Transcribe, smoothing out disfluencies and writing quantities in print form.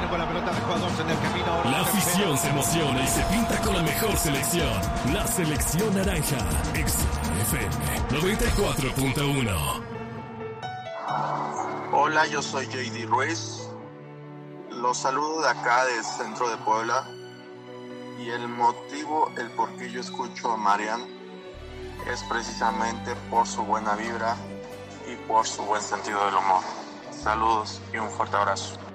Bueno, con la pelota de jugadores en el camino. Ahora La afición se emociona y se pinta con la mejor selección. La selección naranja. XFM 94.1. Hola, yo soy JD Ruiz. Los saludo de acá del centro de Puebla. Y el motivo, el por qué yo escucho a Marian, es precisamente por su buena vibra y por su buen sentido del humor. Saludos y un fuerte abrazo.